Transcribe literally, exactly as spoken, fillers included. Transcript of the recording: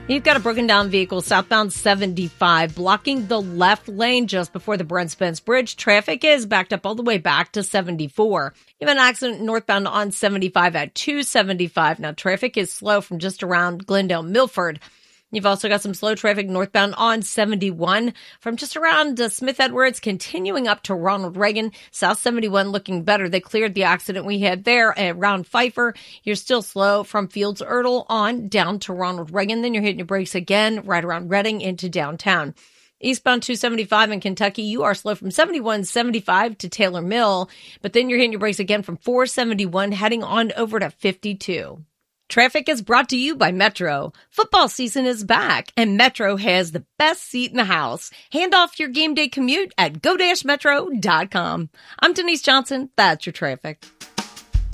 You've got a broken down vehicle southbound seventy-five blocking the left lane just before the Brent Spence Bridge. Traffic is backed up all the way back to seventy-four. You have an accident northbound on seventy-five at two seventy-five. Now traffic is slow from just around Glendale Milford. You've also got some slow traffic northbound on seventy-one from just around uh, Smith Edwards, continuing up to Ronald Reagan. South seventy-one looking better. They cleared the accident we had there around Pfeiffer. You're still slow from Fields Erdel on down to Ronald Reagan. Then you're hitting your brakes again right around Reading into downtown. Eastbound two seventy-five in Kentucky, you are slow from seventy-one seventy-five to Taylor Mill, but then you're hitting your brakes again from four seventy-one heading on over to fifty-two. Traffic is brought to you by Metro. Football season is back, and Metro has the best seat in the house. Hand off your game day commute at go dash metro dot com. I'm Denise Johnson. That's your traffic.